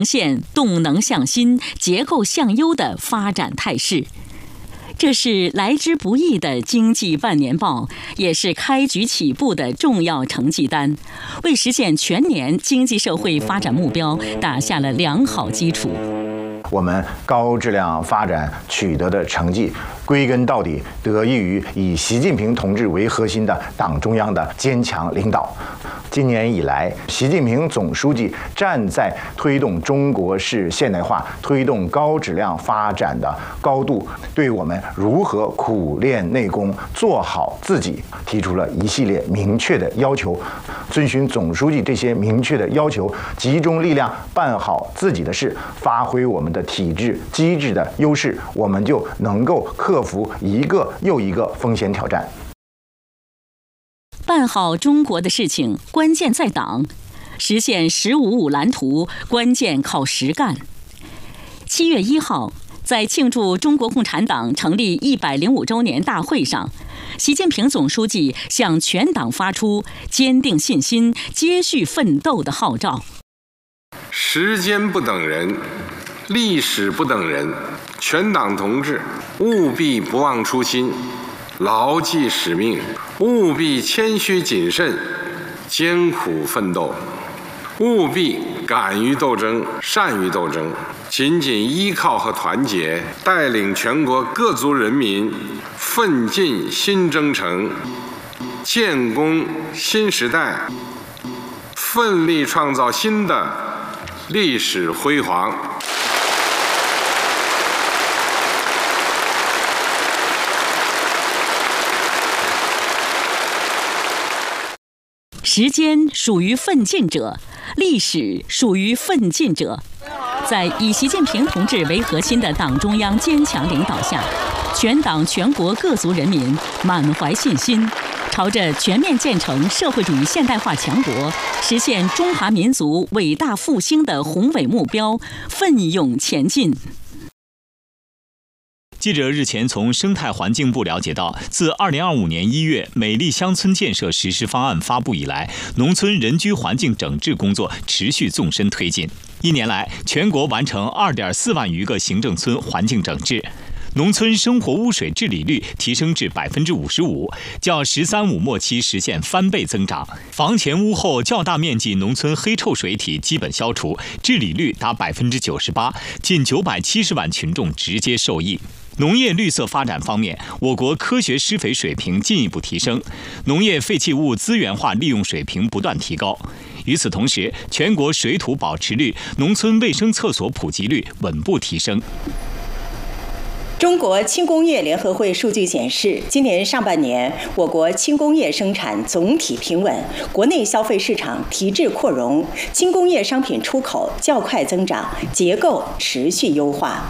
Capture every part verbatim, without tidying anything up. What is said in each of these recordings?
现动能向新、结构向优的发展态势。这是来之不易的经济半年报，也是开局起步的重要成绩单，为实现全年经济社会发展目标打下了良好基础。 我们高质量发展取得的成绩，归根到底得益于以习近平同志为核心的党中央的坚强领导。今年以来，习近平总书记站在推动中国式现代化、推动高质量发展的高度，对我们如何苦练内功、做好自己提出了一系列明确的要求。遵循总书记这些明确的要求，集中力量办好自己的事，发挥我们的体制机制的优势，我们就能够克服一个又一个风险挑战。 办好中国的事情，关键在党；实现“十五五”蓝图，关键靠实干。七月一号，在庆祝中国共产党成立一百零五周年大会上，习近平总书记向全党发出坚定信心、接续奋斗的号召。 时间不等人，历史不等人，全党同志务必不忘初心，牢记使命，务必谦虚谨慎，艰苦奋斗，务必敢于斗争，善于斗争，紧紧依靠和团结，带领全国各族人民奋进新征程，建功新时代，奋力创造新的历史辉煌。 时间属于奋进者，历史属于奋进者。在以习近平同志为核心的党中央坚强领导下，全党全国各族人民满怀信心，朝着全面建成社会主义现代化强国、实现中华民族伟大复兴的宏伟目标奋勇前进。 记者日前从生态环境部了解到，自二零二五年一月美丽乡村建设实施方案发布以来，农村人居环境整治工作持续纵深推进。一年来，全国完成二点四万余个行政村环境整治，农村生活污水治理率提升至百分之五十五，较“十三五”末期实现翻倍增长。房前屋后较大面积农村黑臭水体基本消除，治理率达百分之九十八，近九百七十万群众直接受益。农业绿色发展方面，我国科学施肥水平进一步提升，农业废弃物资源化利用水平不断提高。与此同时，全国水土保持率、农村卫生厕所普及率稳步提升。 中国轻工业联合会数据显示，今年上半年，我国轻工业生产总体平稳，国内消费市场提质扩容，轻工业商品出口较快增长，结构持续优化。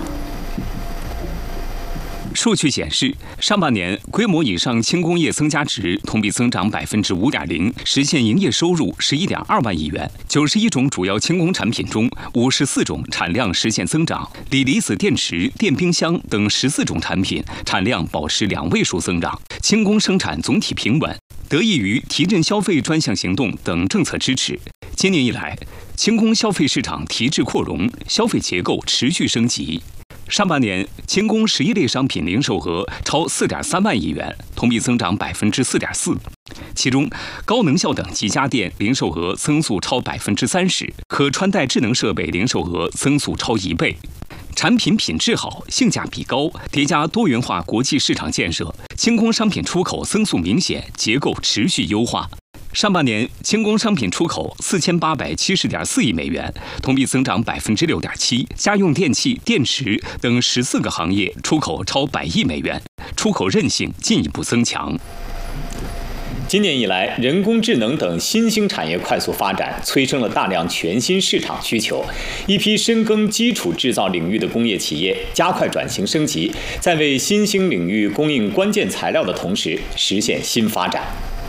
数据显示，上半年规模以上轻工业增加值同比增长百分之五点零，实现营业收入十一点二万亿元。九十一种主要轻工产品中，五十四种产量实现增长，锂离子电池、电冰箱等十四种产品产量保持两位数增长。轻工生产总体平稳，得益于提振消费专项行动等政策支持。今年以来，轻工消费市场提质扩容，消费结构持续升级。上半年，轻工十一类商品零售额超四点三万亿元，同比增长百分之四点四。其中，高能效等级家电零售额增速超百分之三十，可穿戴智能设备零售额增速超一倍。产品品质好，性价比高，叠加多元化国际市场建设，轻工商品出口增速明显，结构持续优化。上半年，轻工商品出口四千八百七十点四亿美元，同比增长百分之六点七。家用电器、电池等十四个行业出口超百亿美元，出口韧性进一步增强。 今年以来，人工智能等新兴产业快速发展，催生了大量全新市场需求。一批深耕基础制造领域的工业企业加快转型升级，在为新兴领域供应关键材料的同时，实现新发展。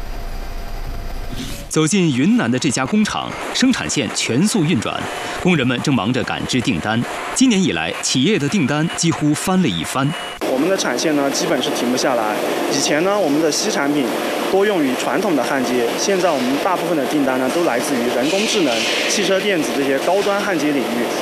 走进云南的这家工厂，生产线全速运转，工人们正忙着赶制订单。今年以来，企业的订单几乎翻了一番。 我们的产线呢，基本是停不下来。以前呢，我们的锡产品多用于传统的焊接，现在我们大部分的订单呢，都来自于人工智能、汽车电子这些高端焊接领域。